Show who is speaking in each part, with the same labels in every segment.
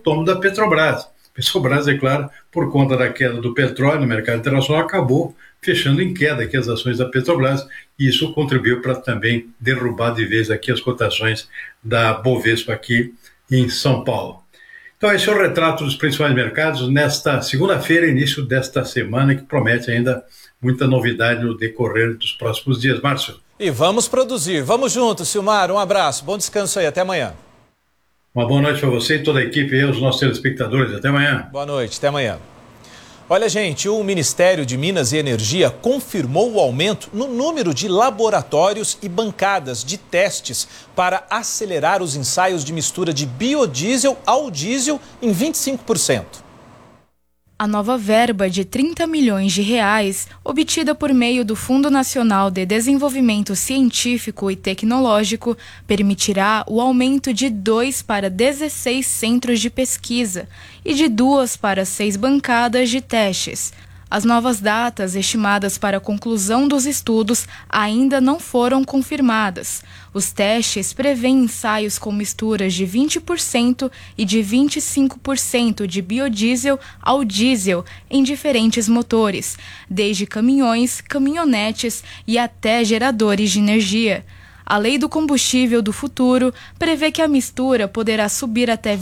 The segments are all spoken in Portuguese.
Speaker 1: tombo da Petrobras. Petrobras, é claro, por conta da queda do petróleo no mercado internacional, acabou fechando em queda aqui as ações da Petrobras, e isso contribuiu para também derrubar de vez aqui as cotações da Bovespa aqui em São Paulo. Então esse é o retrato dos principais mercados nesta segunda-feira, início desta semana, que promete ainda muita novidade no decorrer dos próximos dias. Márcio.
Speaker 2: E vamos produzir. Vamos juntos, Silmar. Um abraço. Bom descanso aí. Até amanhã.
Speaker 1: Uma boa noite para você e toda a equipe e aos nossos telespectadores. Até amanhã.
Speaker 2: Boa noite. Até amanhã. Olha, gente, o Ministério de Minas e Energia confirmou o aumento no número de laboratórios e bancadas de testes para acelerar os ensaios de mistura de biodiesel ao diesel em 25%.
Speaker 3: A nova verba de R$30 milhões, obtida por meio do Fundo Nacional de Desenvolvimento Científico e Tecnológico, permitirá o aumento de 2 para 16 centros de pesquisa e de 2 para 6 bancadas de testes. As novas datas estimadas para a conclusão dos estudos ainda não foram confirmadas. Os testes prevêem ensaios com misturas de 20% e de 25% de biodiesel ao diesel em diferentes motores, desde caminhões, caminhonetes e até geradores de energia. A Lei do Combustível do Futuro prevê que a mistura poderá subir até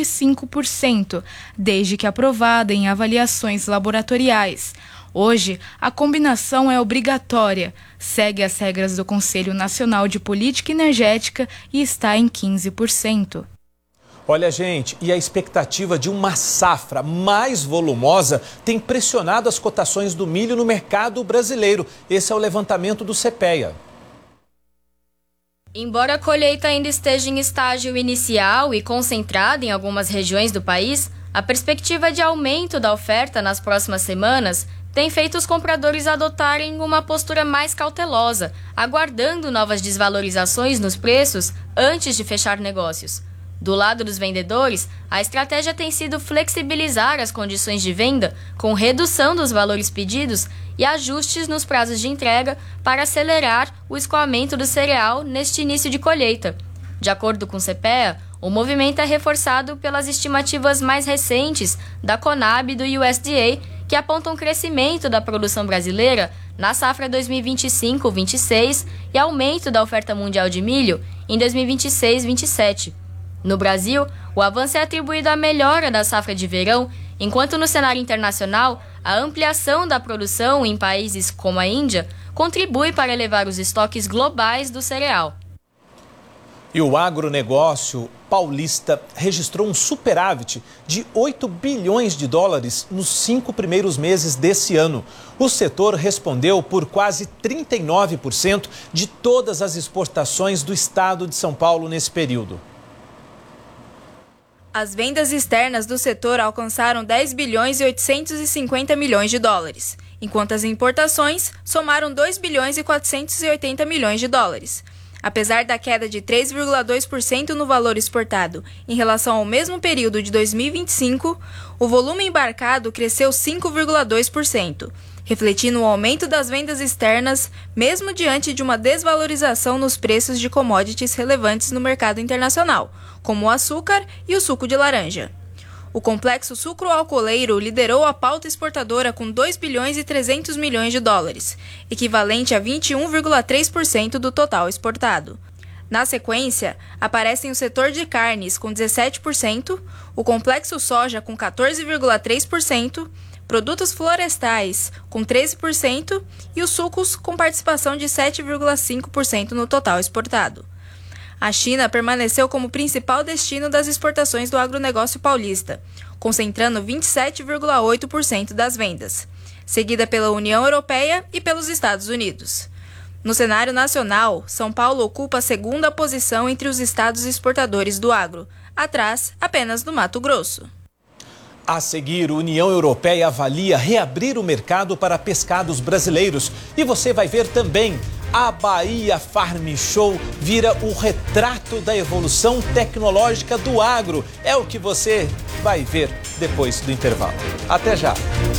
Speaker 3: 25%, desde que aprovada em avaliações laboratoriais. Hoje, a combinação é obrigatória, segue as regras do Conselho Nacional de Política Energética e está em 15%.
Speaker 2: Olha, gente, e a expectativa de uma safra mais volumosa tem pressionado as cotações do milho no mercado brasileiro. Esse é o levantamento do CPEA.
Speaker 4: Embora a colheita ainda esteja em estágio inicial e concentrada em algumas regiões do país, a perspectiva de aumento da oferta nas próximas semanas tem feito os compradores adotarem uma postura mais cautelosa, aguardando novas desvalorizações nos preços antes de fechar negócios. Do lado dos vendedores, a estratégia tem sido flexibilizar as condições de venda com redução dos valores pedidos e ajustes nos prazos de entrega para acelerar o escoamento do cereal neste início de colheita. De acordo com o CPEA, o movimento é reforçado pelas estimativas mais recentes da Conab e do USDA, que apontam crescimento da produção brasileira na safra 2025-26 e aumento da oferta mundial de milho em 2026-27. No Brasil, o avanço é atribuído à melhora da safra de verão, enquanto no cenário internacional, a ampliação da produção em países como a Índia contribui para elevar os estoques globais do cereal.
Speaker 2: E o agronegócio paulista registrou um superávit de 8 bilhões de dólares nos 5 primeiros meses desse ano. O setor respondeu por quase 39% de todas as exportações do estado de São Paulo nesse período.
Speaker 5: As vendas externas do setor alcançaram 10 bilhões e 850 milhões de dólares, enquanto as importações somaram 2 bilhões e 480 milhões de dólares. Apesar da queda de 3,2% no valor exportado em relação ao mesmo período de 2025, o volume embarcado cresceu 5,2%, refletindo o aumento das vendas externas, mesmo diante de uma desvalorização nos preços de commodities relevantes no mercado internacional, como o açúcar e o suco de laranja. O complexo sucroalcooleiro liderou a pauta exportadora com 2 bilhões e 300 milhões de dólares, equivalente a 21,3% do total exportado. Na sequência, aparecem o setor de carnes com 17%, o complexo soja com 14,3%, produtos florestais com 13% e os sucos com participação de 7,5% no total exportado. A China permaneceu como principal destino das exportações do agronegócio paulista, concentrando 27,8% das vendas, seguida pela União Europeia e pelos Estados Unidos. No cenário nacional, São Paulo ocupa a segunda posição entre os estados exportadores do agro, atrás apenas do Mato Grosso.
Speaker 2: A seguir, a União Europeia avalia reabrir o mercado para pescados brasileiros. E você vai ver também, a Bahia Farm Show vira o retrato da evolução tecnológica do agro. É o que você vai ver depois do intervalo. Até já!